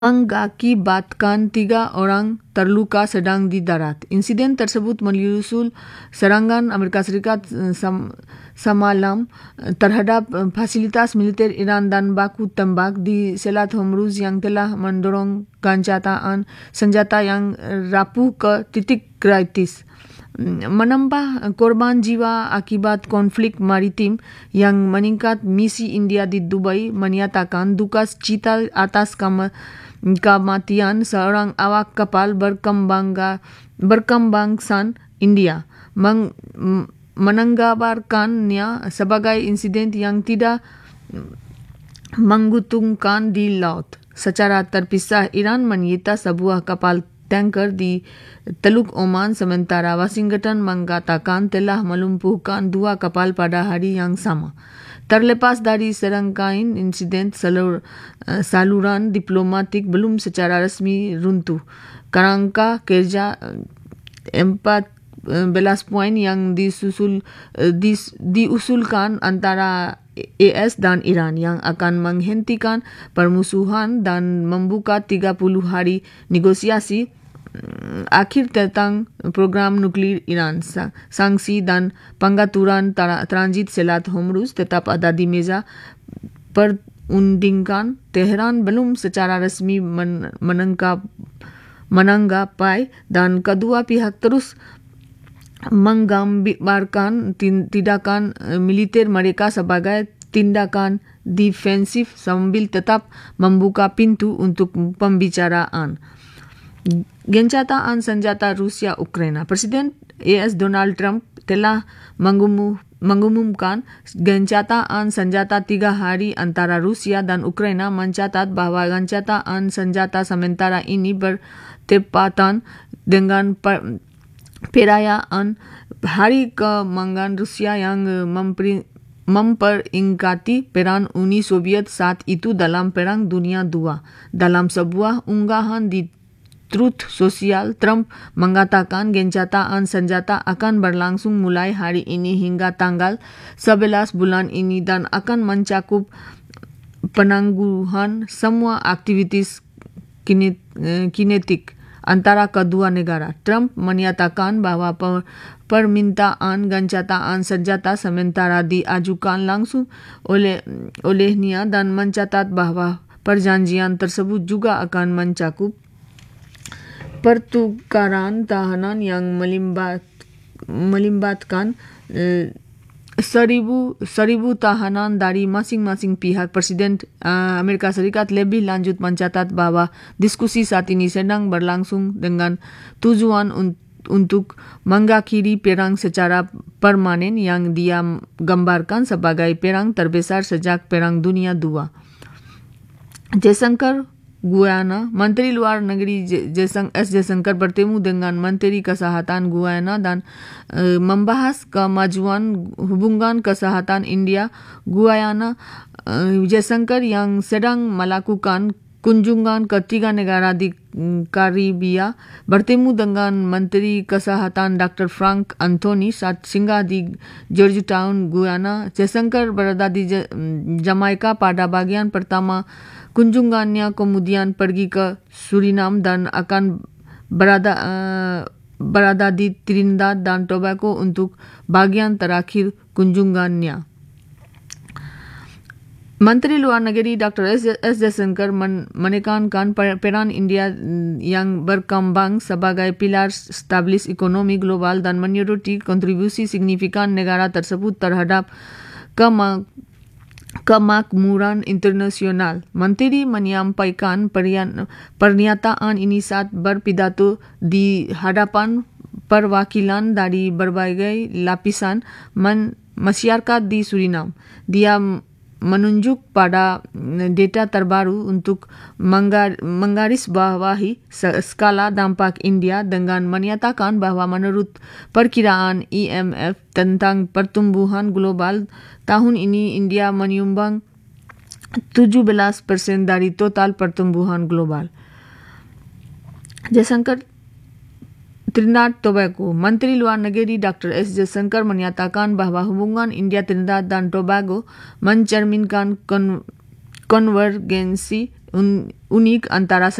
mengakibatkan 3 orang terluka sedang di darat. Insiden tersebut menyusul serangan Amerika Serikat semalam terhadap fasilitas militer Iran dan baku tembak di Selat Hormuz yang telah mendorong gencatan senjata yang rapuh ke titik kritis. Menambah korban jiwa akibat konflik maritim yang meningkat, misi India di Dubai menyatakan duka cita atas kematian seorang awak kapal berkembangsaan India, menanggabarkannya sebagai insiden yang tidak menguntungkan di laut. Secara terpisah, Iran menyita sebuah kapal tanker di Teluk Oman, sementara Washington mengatakan telah melumpuhkan 2 kapal pada hari yang sama. Terlepas dari serangkaian insiden, saluran diplomatik belum secara resmi runtuh. Kerangka kerja 14 poin yang diusulkan antara AS dan Iran yang akan menghentikan permusuhan dan membuka 30 hari negosiasi akhir tentang program nuklir Iran. Sanksi dan pengaturan transit Selat Hormuz tetap ada di meja perundingan. Teheran belum secara resmi menanggapi dan kedua pihak terus menggambarkan tindakan militer mereka sebagai tindakan defensif sambil tetap membuka pintu untuk pembicaraan. Gencatan senjata Rusia Ukraina. Presiden AS Donald Trump telah mengumumkan gencatan senjata 3 hari antara Rusia dan Ukraina, mencatat bahwa gencatan senjata sementara ini bertepatan dengan perayaan Hari Kemenangan Rusia yang memperingati peran Uni Soviet saat itu dalam Perang Dunia II. Dalam sebuah unggahan di Truth Social, Trump mengatakan gencatan senjata akan berlangsung mulai hari ini hingga tanggal 11 bulan ini dan akan mencakup penangguhan semua aktivitas kinetik antara kedua negara. Trump menyatakan bahwa permintaan gencatan senjata sementara diajukan langsung olehnya dan mencatat bahwa perjanjian tersebut juga akan mencakup pertukaran tahanan yang melibatkan 1,000 tahanan dari masing-masing pihak. Presiden Amerika Serikat lebih lanjut mencatat bahwa diskusi saat ini sedang berlangsung dengan tujuan untuk mengakhiri perang secara permanen yang dia gambarkan sebagai perang terbesar sejak Perang Dunia II. Jaishankar, Guyana. Menteri Luar Negeri Jaishankar bertemu dengan Menteri Kesehatan Guyana dan membahas kemajuan hubungan kesehatan India Guyana. Jaishankar yang sedang melakukan kunjungan ke 3 negara di Karibia bertemu dengan Menteri Kesehatan Dr. Frank Anthony saat singgah di Georgetown, Guyana. Jaishankar berada di Jamaika pada bagian pertama kunjungannya, kemudian pergi ke Suriname dan akan berada di Trinidad dan Tobago untuk bagian terakhir kunjungannya. Menteri Luar Negeri Dr. S. Jaishankar menekankan peran India yang berkembang sebagai pilar stabilis ekonomi global dan menyoroti kontribusi signifikan negara tersebut terhadap kemakmuran internasional. Menteri menyampaikan pernyataan ini saat berpidato di hadapan perwakilan dari berbagai lapisan masyarakat di Suriname. Dia menunjuk pada data terbaru untuk menggarisbawahi skala dampak India dengan menyatakan bahwa menurut perkiraan IMF tentang pertumbuhan global tahun ini, India menyumbang 17% dari total pertumbuhan global. Jaishankar, Trinidad Tobago. Menteri Luar Negeri Dr. S. Jaishankar menyatakan bahwa hubungan India, Trinidad dan Tobago mencerminkan konvergensi unik antara